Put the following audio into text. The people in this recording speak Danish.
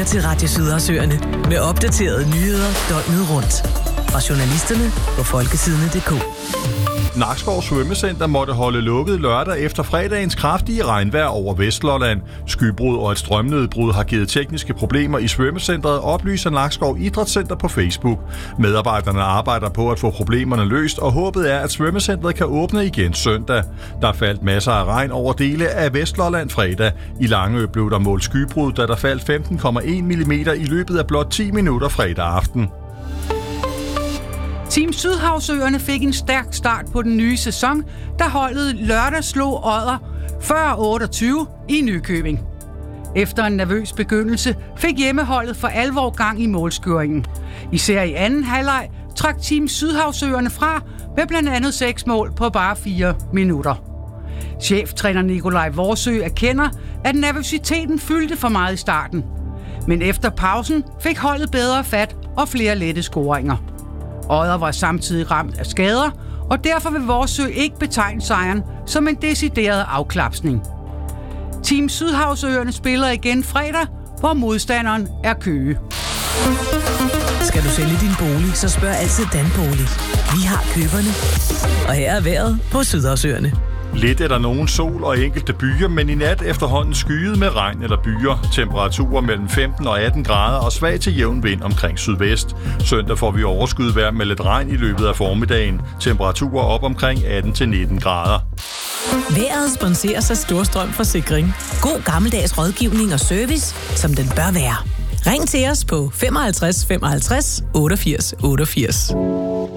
til Radio Sydersøerne med opdaterede nyheder døgnet rundt. Fra journalisterne på folketidene.dk. Nakskov Svømmecenter måtte holde lukket lørdag efter fredagens kraftige regnvejr over Vestlolland. Skybrud og et strømnedbrud har givet tekniske problemer i svømmecentret, oplyser Nakskov Idrætscenter på Facebook. Medarbejderne arbejder på at få problemerne løst, og håbet er, at svømmecentret kan åbne igen søndag. Der faldt masser af regn over dele af Vestlolland fredag. I Langø blev der målt skybrud, da der faldt 15,1 mm i løbet af blot 10 minutter fredag aften. Team Sydhavsøerne fik en stærk start på den nye sæson, da holdet lørdag slog Odder 40-28 i Nykøbing. Efter en nervøs begyndelse fik hjemmeholdet for alvor gang i målscoringen. Især i anden halvleg trak Team Sydhavsøerne fra med blandt andet 6 mål på bare 4 minutter. Cheftræner Nikolaj Vorsø erkender, at nervøsiteten fyldte for meget i starten. Men efter pausen fik holdet bedre fat og flere lette scoringer. Odder var samtidig ramt af skader, og derfor vil Vorsø ikke betegne sejren som en decideret afklapsning. Team Sydhavsøerne spiller igen fredag, hvor modstanderen er Køge. Skal du sælge din bolig, så spørg altid Danbolig. Vi har køberne. Og her er vejret på Sydersøerne. Lidt er der nogen sol og enkelte byer, men i nat efterhånden skyet med regn eller byer. Temperaturer mellem 15 og 18 grader og svag til jævn vind omkring sydvest. Søndag får vi overskyet med lidt regn i løbet af formiddagen. Temperaturer op omkring 18 til 19 grader. Vejret sponseres af Storstrøm Forsikring. God gammeldags rådgivning og service, som den bør være. Ring til os på 55 55 88 88.